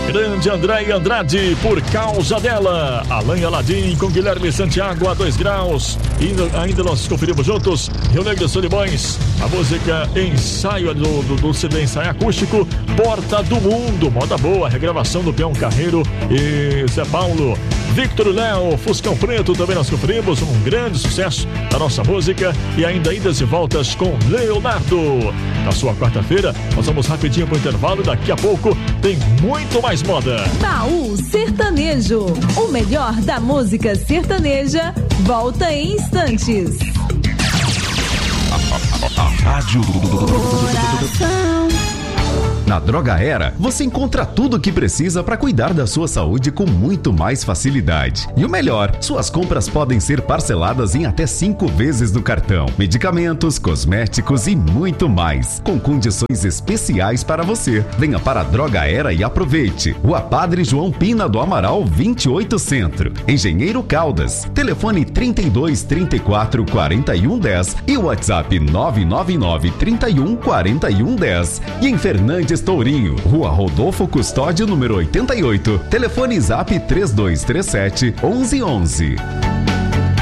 Grande André Andrade, Por Causa Dela. Alain Aladim com Guilherme Santiago a 2 graus. E ainda nós conferimos juntos Rio Negro Solimões, a música Ensaio do CD Ensaio Acústico, Porta do Mundo, moda boa, regravação do Peão Carreiro e Zé Paulo. Victor Léo, Fuscão Preto, também nós conferimos um grande sucesso da nossa música. E ainda idas e voltas com Leonardo. Na sua quarta-feira, nós vamos rapidinho pro intervalo. Daqui a pouco tem muito mais moda. Baú Sertanejo, o melhor da música sertaneja, volta em instantes. Rádio Coração. Na Droga Era, você encontra tudo o que precisa para cuidar da sua saúde com muito mais facilidade. E o melhor, suas compras podem ser parceladas em até 5 vezes no cartão. Medicamentos, cosméticos e muito mais, com condições especiais para você. Venha para a Droga Era e aproveite. Rua Padre João Pina do Amaral, 28 Centro. Engenheiro Caldas. Telefone 32 34 41 10 e o WhatsApp 999 31 41 10. E em Fernandes Tourinho, Rua Rodolfo Custódio, número 88. Telefone Zap 3237 1111.